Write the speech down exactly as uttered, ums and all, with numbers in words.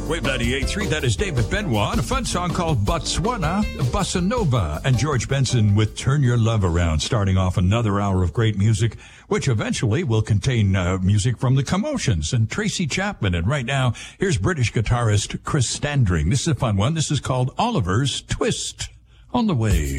Wave ninety-eight point three, that is David Benoit, and a fun song called Botswana, Bossa Nova, and George Benson with Turn Your Love Around, starting off another hour of great music, which eventually will contain uh, music from the Commotions and Tracy Chapman. And right now, here's British guitarist Chris Standring. This is a fun one. This is called Oliver's Twist on the Wave.